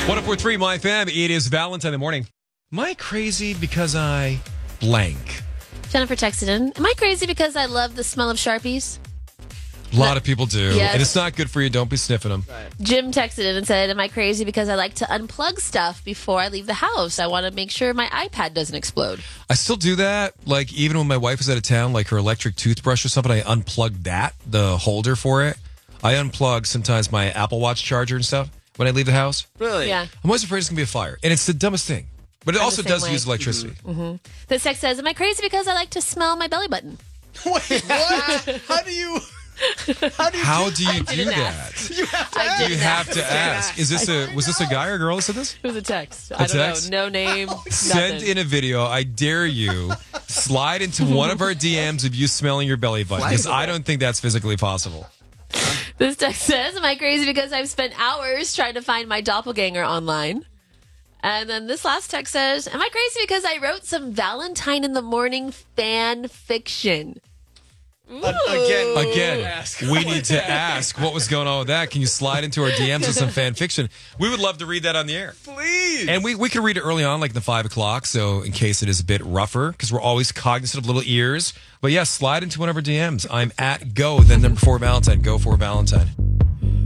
104.3 My Fam. It is Valentine in the morning. Am I crazy because I blank? Jennifer texted in, am I crazy because I love the smell of Sharpies? A lot of people do. Yes. And it's not good for you. Don't be sniffing them. Jim texted in and said, am I crazy because I like to unplug stuff before I leave the house? I want to make sure my iPad doesn't explode. I still do that. Like, even when my wife is out of town, like her electric toothbrush or something, I unplug that, the holder for it. I unplug sometimes my Apple Watch charger and stuff when I leave the house. Really? Yeah. I'm always afraid it's going to be a fire. And it's the dumbest thing. But it I'm also the same does way. use electricity. This text says, am I crazy because I like to smell my belly button? Wait, what? How do you How do you do didn't that? you have to I ask? You didn't have to ask. Is this was this a guy or a girl that said this? It was a text. A text? No name. Send nothing. in a video. I dare you. Slide into one of our DMs of you smelling your belly button because I don't think that's physically possible. This text says, am I crazy because I've spent hours trying to find my doppelganger online? And then this last text says, am I crazy because I wrote some Valentine in the Morning fan fiction? Again, ask. we need to ask what was going on with that. Can you slide into our DMs with some fan fiction? We would love to read that on the air. Please. And we can read it early on, like in the 5 o'clock, so in case it is a bit rougher, because we're always cognizant of little ears. But yeah, slide into one of our DMs. I'm at go, then number 4 Valentine. Go for Valentine.